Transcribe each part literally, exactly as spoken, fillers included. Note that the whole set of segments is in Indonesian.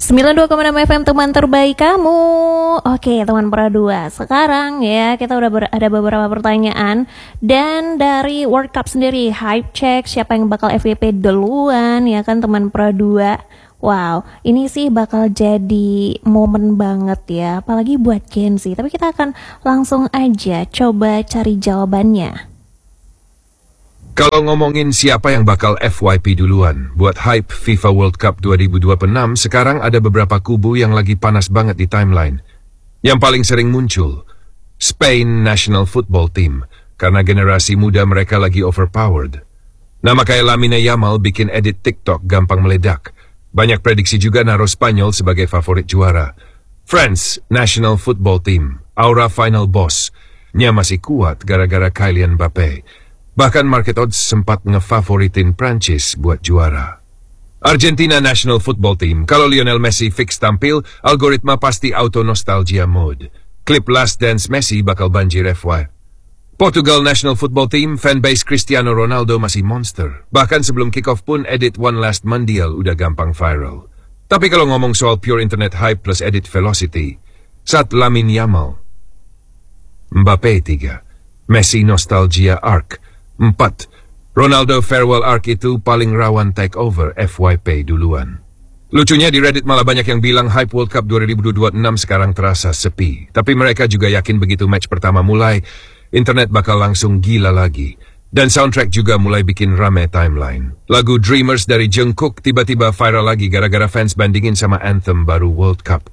sembilan puluh dua koma enam F M teman terbaik kamu. Oke teman Pro dua, sekarang ya kita udah ber- ada beberapa pertanyaan. Dan dari World Cup sendiri, hype check siapa yang bakal F Y P duluan ya kan teman Pro dua. Wow, ini sih bakal jadi momen banget ya, apalagi buat Gen Z. Tapi kita akan langsung aja coba cari jawabannya. Kalau ngomongin siapa yang bakal F Y P duluan buat hype FIFA World Cup dua ribu dua puluh enam, sekarang ada beberapa kubu yang lagi panas banget di timeline. Yang paling sering muncul, Spain National Football Team, karena generasi muda mereka lagi overpowered. Nama kayak Lamine Yamal bikin edit TikTok gampang meledak. Banyak prediksi juga naruh Spanyol sebagai favorit juara. France National Football Team, aura final boss, nya masih kuat gara-gara Kylian Mbappe. Bahkan market odds sempat ngefavoritin Prancis buat juara. Argentina National Football Team, kalau Lionel Messi fix tampil, algoritma pasti auto nostalgia mode. Klip Last Dance Messi bakal banjir F Y. Portugal National Football Team, fanbase Cristiano Ronaldo masih monster. Bahkan sebelum kick-off pun edit One Last Mondial udah gampang viral. Tapi kalau ngomong soal pure internet hype plus edit velocity, saat Lamine Yamal, Mbappe tiga, Messi nostalgia arc empat, Ronaldo farewell arc itu paling rawan takeover F Y P duluan. Lucunya di Reddit malah banyak yang bilang hype World Cup dua ribu dua puluh enam sekarang terasa sepi. Tapi mereka juga yakin begitu match pertama mulai, internet bakal langsung gila lagi. Dan soundtrack juga mulai bikin rame timeline. Lagu Dreamers dari Jungkook tiba-tiba viral lagi gara-gara fans bandingin sama anthem baru World Cup.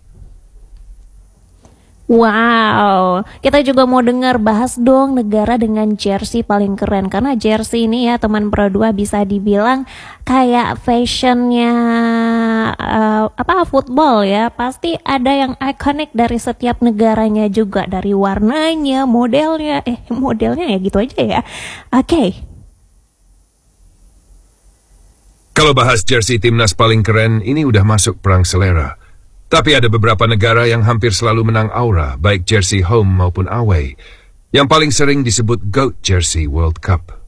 Wow, kita juga mau dengar, bahas dong negara dengan jersey paling keren. Karena jersey ini ya teman Pro dua bisa dibilang kayak fashionnya uh, apa football ya. Pasti ada yang ikonik dari setiap negaranya juga, dari warnanya, modelnya, eh modelnya ya gitu aja ya. Oke. Okay. Kalau bahas jersey timnas paling keren, ini udah masuk perang selera. Tapi ada beberapa negara yang hampir selalu menang aura, baik jersey home maupun away, yang paling sering disebut GOAT Jersey World Cup.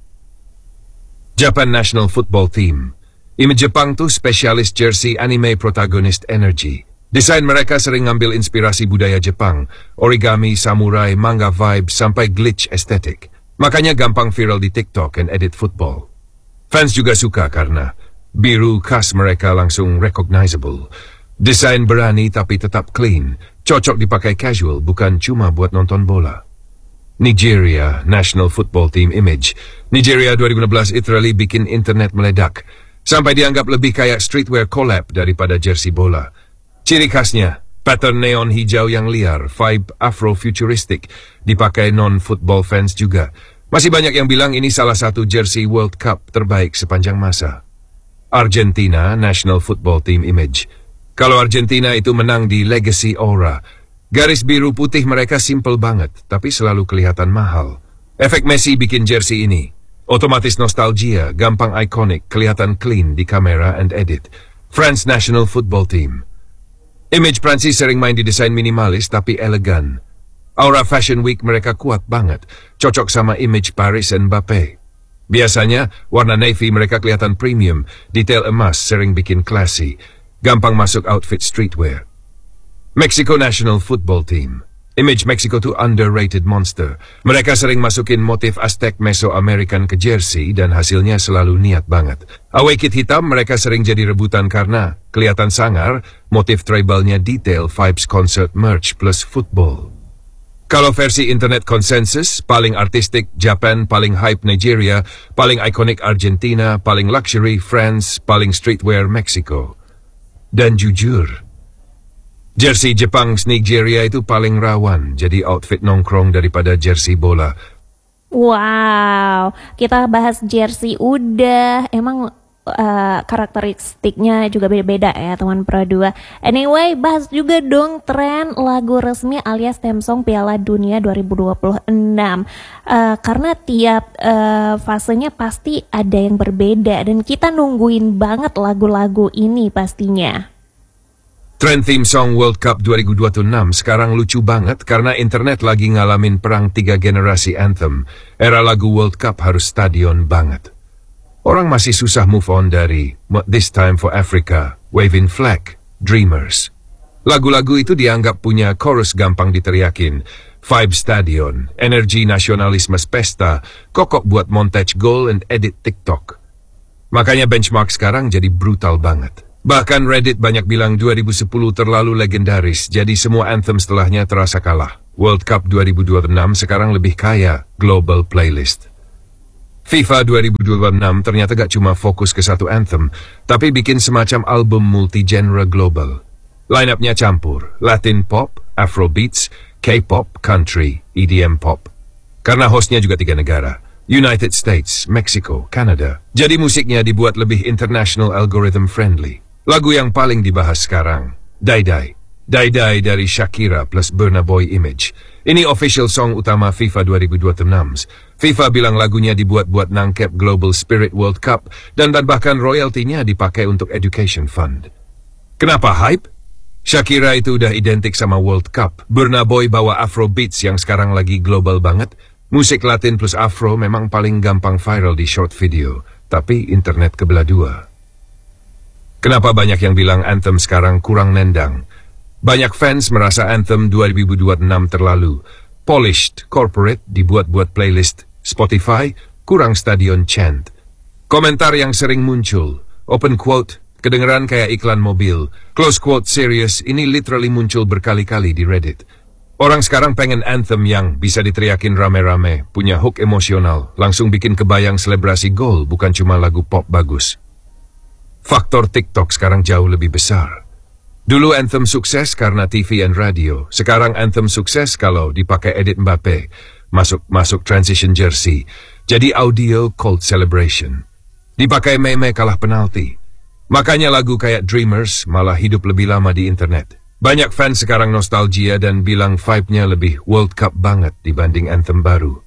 Japan National Football Team. Image Jepang tuh spesialis jersey anime protagonist energy. Desain mereka sering ngambil inspirasi budaya Jepang, origami, samurai, manga vibe, sampai glitch estetik. Makanya gampang viral di TikTok and edit football. Fans juga suka karena biru khas mereka langsung recognizable. Desain berani tapi tetap clean, cocok dipakai casual, bukan cuma buat nonton bola. Nigeria National Football Team Image. Nigeria dua ribu enam belas literally bikin internet meledak, sampai dianggap lebih kayak streetwear collab daripada jersey bola. Ciri khasnya, pattern neon hijau yang liar, vibe afro-futuristic, dipakai non-football fans juga. Masih banyak yang bilang ini salah satu jersey World Cup terbaik sepanjang masa. Argentina National Football Team Image. Kalau Argentina itu menang di Legacy Aura. Garis biru putih mereka simple banget, tapi selalu kelihatan mahal. Efek Messi bikin jersey ini. Otomatis nostalgia, gampang ikonik, kelihatan clean di kamera and edit. France National Football Team. Image Prancis sering main di desain minimalis tapi elegan. Aura Fashion Week mereka kuat banget, cocok sama image Paris and Mbappe. Biasanya, warna navy mereka kelihatan premium, detail emas sering bikin classy. Gampang masuk outfit streetwear. Mexico National Football Team. Image Mexico tuh underrated monster. Mereka sering masukin motif Aztec Mesoamerican ke jersey dan hasilnya selalu niat banget. Away kit hitam mereka sering jadi rebutan karena kelihatan sangar, motif tribalnya detail, vibes concert merch plus football. Kalau versi internet konsensus, paling artistik Japan, paling hype Nigeria, paling ikonik Argentina, paling luxury France, paling streetwear Mexico. Dan jujur, jersey Jepang Nigeria itu paling rawan jadi outfit nongkrong daripada jersey bola. Wow, kita bahas jersey udah, emang uh, karakteristiknya juga beda-beda ya teman Pro dua. Anyway, bahas juga dong tren lagu resmi alias theme song Piala Dunia dua ribu dua puluh enam. Uh, karena tiap uh, fasenya pasti ada yang berbeda dan kita nungguin banget lagu-lagu ini pastinya. Trend theme song World Cup dua ribu dua puluh enam sekarang lucu banget karena internet lagi ngalamin perang tiga generasi anthem. Era lagu World Cup harus stadion banget. Orang masih susah move on dari This Time for Africa, Waving Flag, Dreamers. Lagu-lagu itu dianggap punya chorus gampang diteriakin, vibe stadion, energi nasionalisme pesta, kokok buat montage goal and edit TikTok. Makanya benchmark sekarang jadi brutal banget. Bahkan Reddit banyak bilang dua ribu sepuluh terlalu legendaris, jadi semua anthem setelahnya terasa kalah. World Cup dua ribu dua puluh enam sekarang lebih kaya global playlist. FIFA dua ribu dua puluh enam ternyata gak cuma fokus ke satu anthem, tapi bikin semacam album multi-genre global. Line-up-nya campur, Latin pop, Afrobeats, K-pop, country, E D M pop. Karena hostnya juga tiga negara, United States, Mexico, Canada. Jadi musiknya dibuat lebih international algorithm friendly. Lagu yang paling dibahas sekarang, Die Die. Die Die dari Shakira plus Burna Boy Image. Ini official song utama FIFA dua ribu dua puluh enam. FIFA bilang lagunya dibuat buat nangkep Global Spirit World Cup dan, dan bahkan royaltinya dipakai untuk education fund. Kenapa hype? Shakira itu udah identik sama World Cup. Burna Boy bawa Afrobeats yang sekarang lagi global banget. Musik Latin plus Afro memang paling gampang viral di short video, tapi internet kebelah dua. Kenapa banyak yang bilang anthem sekarang kurang nendang? Banyak fans merasa anthem dua ribu dua puluh enam terlalu polished, corporate, dibuat-buat playlist, Spotify, kurang stadion chant. Komentar yang sering muncul, open quote, kedengeran kayak iklan mobil, close quote serious, ini literally muncul berkali-kali di Reddit. Orang sekarang pengen anthem yang bisa diteriakin rame-rame, punya hook emosional, langsung bikin kebayang selebrasi gol, bukan cuma lagu pop bagus. Faktor TikTok sekarang jauh lebih besar. Dulu anthem sukses karena T V and radio. Sekarang anthem sukses kalau dipakai edit Mbappe. Masuk-masuk transition jersey. Jadi audio cold celebration. Dipakai meme kalah penalti. Makanya lagu kayak Dreamers malah hidup lebih lama di internet. Banyak fans sekarang nostalgia dan bilang vibe-nya lebih World Cup banget dibanding anthem baru.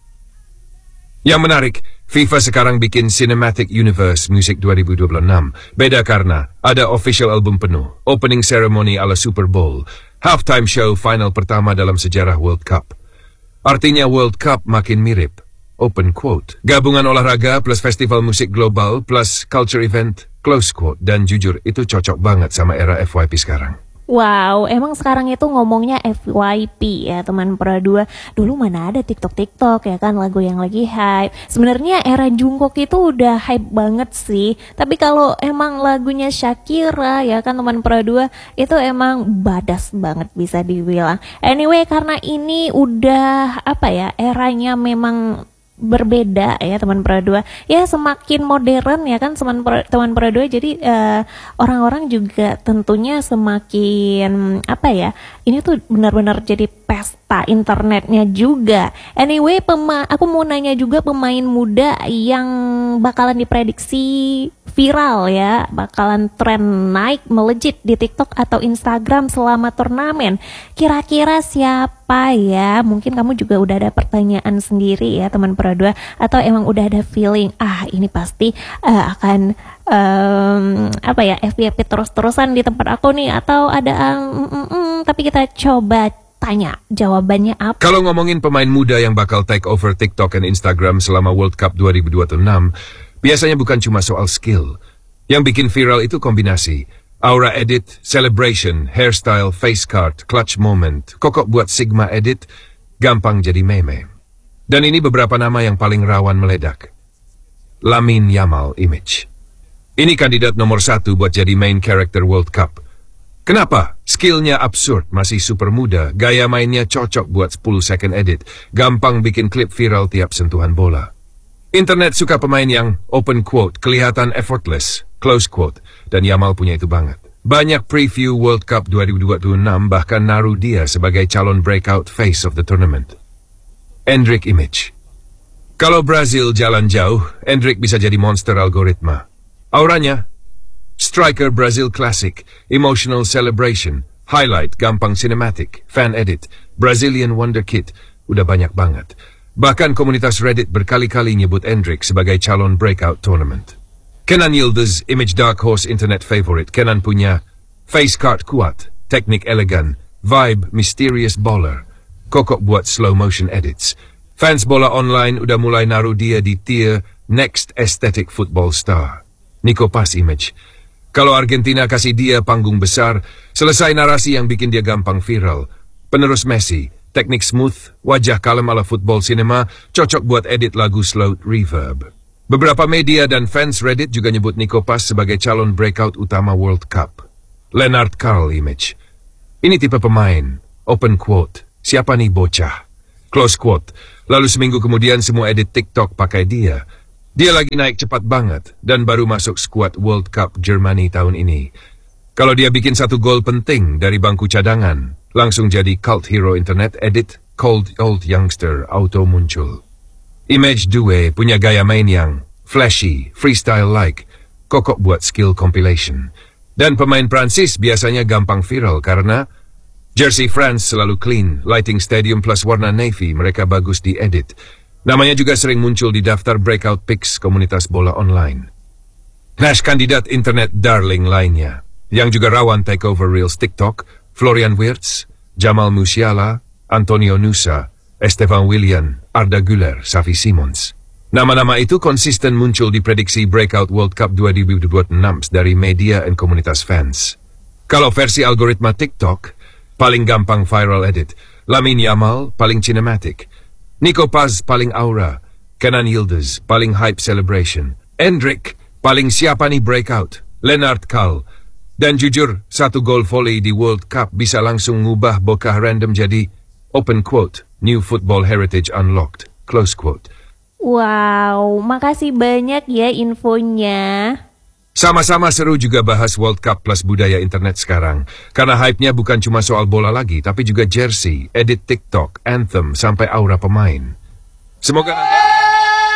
Yang menarik, FIFA sekarang bikin Cinematic Universe Music dua ribu dua puluh enam. Beda karena ada official album penuh, opening ceremony ala Super Bowl, halftime show final pertama dalam sejarah World Cup. Artinya World Cup makin mirip, open quote. Gabungan olahraga plus festival musik global plus culture event, close quote. Dan jujur itu cocok banget sama era F Y P sekarang. Wow, emang sekarang itu ngomongnya F Y P ya teman Pro dua. Dulu mana ada TikTok-TikTok ya kan, lagu yang lagi hype. Sebenarnya era Jungkook itu udah hype banget sih. Tapi kalau emang lagunya Shakira ya kan teman Pro dua, itu emang badas banget bisa dibilang. Anyway, karena ini udah apa ya, eranya memang berbeda ya teman Pro dua, ya semakin modern ya kan teman Pro, teman Pro dua, jadi uh, orang-orang juga tentunya semakin apa ya, ini tuh benar-benar jadi pesta internetnya juga. Anyway, pema aku mau nanya juga pemain muda yang bakalan diprediksi viral ya, bakalan tren naik melejit di TikTok atau Instagram selama turnamen. Kira-kira siapa ya? Mungkin kamu juga udah ada pertanyaan sendiri ya teman Pro dua, atau emang udah ada feeling ah ini pasti uh, akan um, apa ya F Y P terus-terusan di tempat aku nih, atau ada um, mm, mm, tapi kita coba tanya jawabannya apa. Kalau ngomongin pemain muda yang bakal take over TikTok dan Instagram selama World Cup dua ribu dua puluh enam, biasanya bukan cuma soal skill. Yang bikin viral itu kombinasi aura edit, celebration, hairstyle, face card, clutch moment, kokok buat Sigma edit, gampang jadi meme. Dan ini beberapa nama yang paling rawan meledak. Lamine Yamal Image. Ini kandidat nomor satu buat jadi main character World Cup. Kenapa? Skillnya absurd, masih super muda, gaya mainnya cocok buat sepuluh second edit, gampang bikin klip viral tiap sentuhan bola. Internet suka pemain yang open quote, kelihatan effortless, close quote, dan Yamal punya itu banget. Banyak preview World Cup dua ribu dua puluh enam bahkan naruh dia sebagai calon breakout face of the tournament. Endrick Image. Kalau Brazil jalan jauh, Endrick bisa jadi monster algoritma. Auranya, striker Brazil classic, emotional celebration, highlight, gampang cinematic, fan edit, Brazilian wonder kid, udah banyak banget. Bahkan komunitas Reddit berkali-kali nyebut Endrick sebagai calon breakout tournament. Kenan Yıldız, image dark horse internet favorite. Kenan punya face card kuat, teknik elegan, vibe mysterious baller, kokok buat slow motion edits. Fans bola online udah mulai naruh dia di tier next aesthetic football star. Nico Pas Image. Kalau Argentina kasih dia panggung besar, selesai narasi yang bikin dia gampang viral. Penerus Messi, teknik smooth, wajah kalem ala football cinema, cocok buat edit lagu slow reverb. Beberapa media dan fans Reddit juga nyebut Nico Paz sebagai calon breakout utama World Cup. Lennart Karl image. Ini tipe pemain, open quote, siapa nih bocah? Close quote. Lalu seminggu kemudian semua edit TikTok pakai dia. Dia lagi naik cepat banget dan baru masuk skuad World Cup Germany tahun ini. Kalau dia bikin satu gol penting dari bangku cadangan, langsung jadi cult hero internet edit cold old youngster auto muncul. Image Due punya gaya main yang flashy, freestyle-like, kokok buat skill compilation. Dan pemain Prancis biasanya gampang viral karena jersey France selalu clean, lighting stadium plus warna navy mereka bagus diedit. Namanya juga sering muncul di daftar breakout pics komunitas bola online. Nash kandidat internet darling lainnya, yang juga rawan takeover reels TikTok, Florian Wirtz, Jamal Musiala, Antonio Nusa, Esteban Willian, Arda Güler, Xavi Simons. Nama-nama itu konsisten muncul di prediksi Breakout World Cup dua ribu dua puluh enam dari media dan komunitas fans. Kalau versi algoritma TikTok, paling gampang viral edit, Lamine Yamal paling cinematic, Nico Paz paling aura, Kenan Yildiz paling hype celebration, Endrick paling siapa nih breakout, Lennart Karl. Dan jujur, satu gol volley di World Cup bisa langsung ngubah bokah random jadi open quote, new football heritage unlocked, close quote. Wow, makasih banyak ya infonya. Sama-sama seru juga bahas World Cup plus budaya internet sekarang. Karena hype-nya bukan cuma soal bola lagi, tapi juga jersey, edit TikTok, anthem, sampai aura pemain. Semoga nanti...